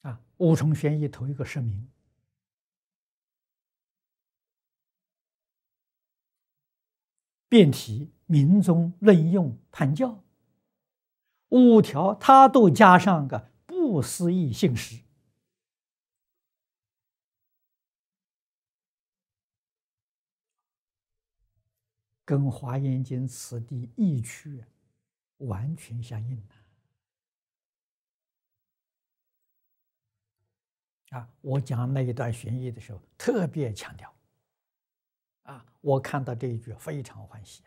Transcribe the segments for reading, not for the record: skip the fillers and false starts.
五重玄义头一个是明，辩题、明宗、论用、判教5条，他都加上个不思议性实。跟《华严经》此地义趣完全相应我讲那一段玄义的时候，特别强调我看到这一句非常欢喜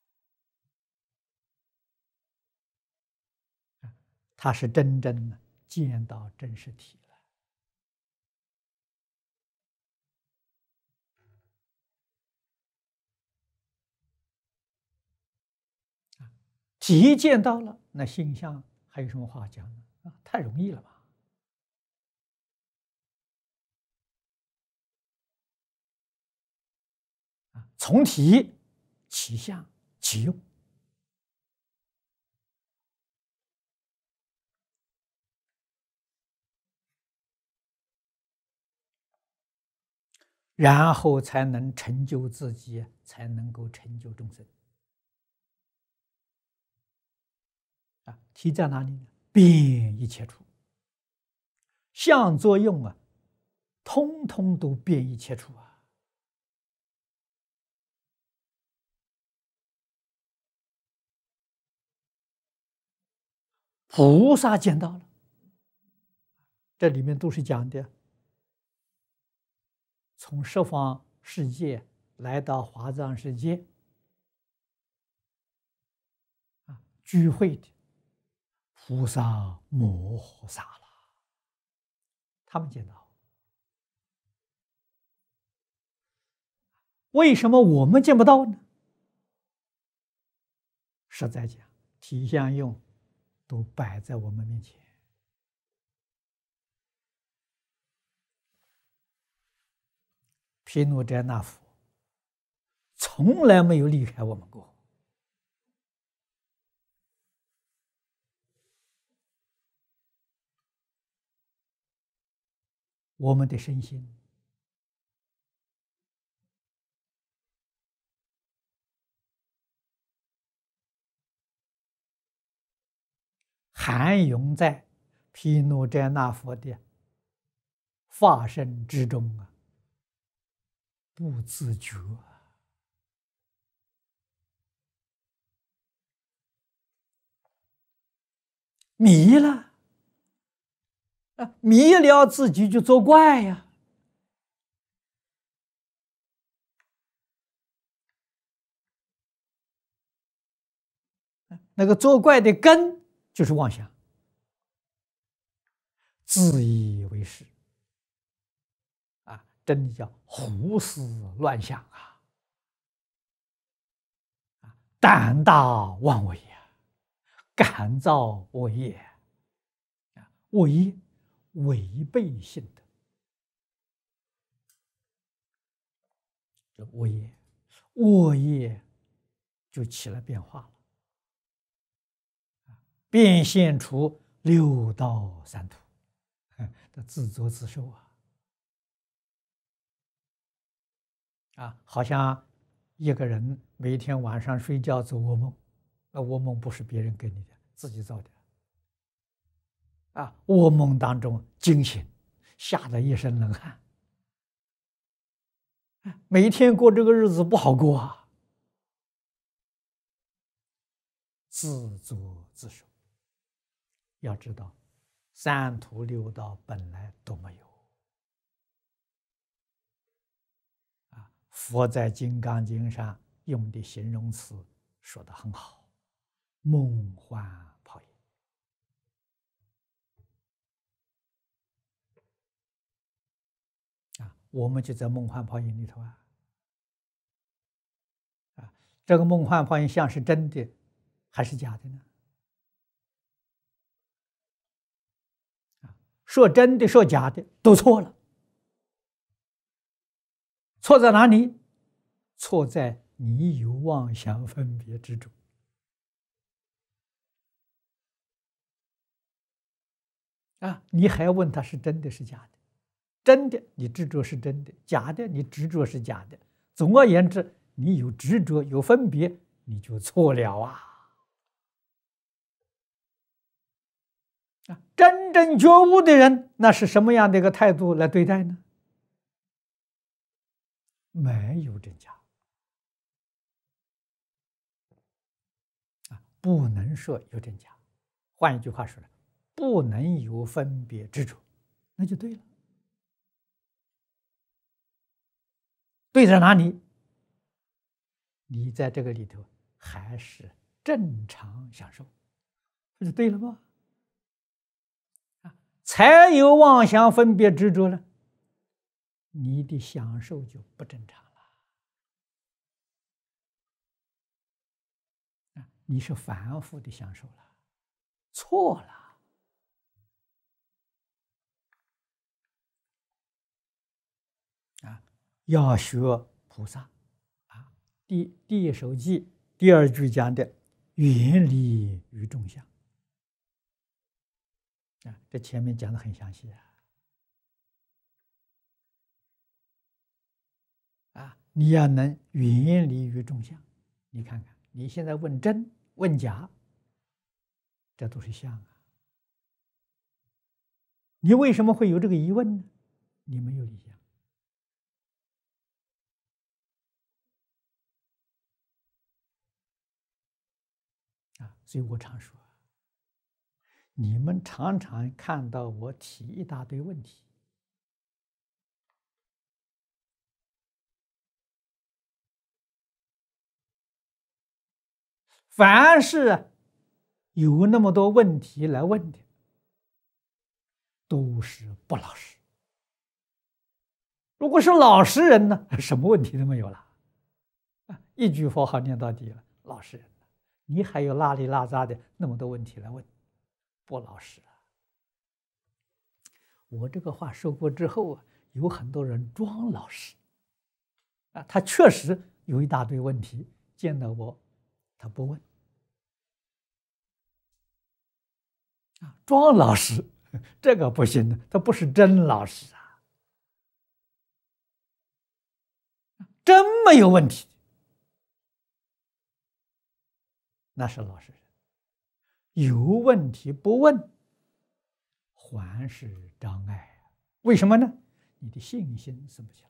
他是真正的见到真实体了体见到了，那性相还有什么话讲呢？太容易了吧？从体起相起用，然后才能成就自己，才能够成就众生。体在哪里呢？遍一切处，相作用通通都遍一切处菩萨见到了，这里面都是讲的，从十方世界来到华藏世界聚会的菩萨摩诃萨了，他们见到。为什么我们见不到呢？实在讲，体相用都摆在我们面前。毗卢遮那佛从来没有离开我们过。我们的身心含涌在毗卢遮那佛的法身之中不自觉迷了迷了自己就作怪呀。那个作怪的根就是妄想，自以为是真的叫胡思乱想胆大妄为感造恶业恶业违背性德，这恶业就起了变化了，变现出六道三途的自作自受好像一个人每天晚上睡觉做噩梦，那噩梦不是别人给你的，自己造的噩梦当中惊醒，吓得一身冷汗，每天过这个日子不好过自作自受。要知道，三途六道本来都没有佛在《金刚经》上用的形容词说得很好，梦幻泡影我们就在梦幻泡影里头这个梦幻泡影像是真的还是假的呢？说真的说假的都错了。错在哪里？错在你有妄想分别之中啊，你还要问他是真的是假的？真的你执着是真的，假的你执着是假的。总而言之，你有执着有分别，你就错了啊！真正觉悟的人，那是什么样的一个态度来对待呢？没有真假啊，不能说有真假。换一句话说呢，不能有分别执着，那就对了。对在哪里？你在这个里头还是正常享受，不就对了吗？才有妄想分别执着了，你的享受就不正常了。你是反复的享受了，错了。要学菩萨啊！第一首偈第二句讲的远离于众相啊，这前面讲的很详细啊！你要能远离于众相，你看看你现在问真问假，这都是相啊！你为什么会有这个疑问呢？你没有理想。所以我常说，你们常常看到我提一大堆问题，凡是有那么多问题来问的，都是不老实。如果是老实人呢，什么问题都没有了，一句佛号念到底了，老实人。你还有拉里拉杂的那么多问题来问，不老实啊！我这个话说过之后啊，有很多人装老实啊，他确实有一大堆问题，见到我他不问啊，装老实这个不行的，他不是真老实啊，真没有问题，那是老实人。有问题不问，还是障碍啊？为什么呢？你的信心生不起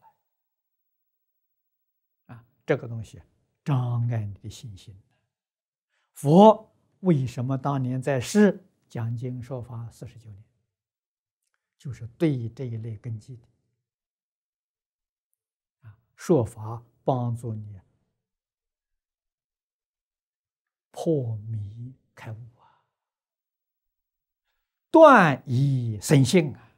来啊！这个东西障碍你的信心。佛为什么当年在世讲经说法49年，就是对这一类根基的说法，帮助你破迷开悟断疑生信啊！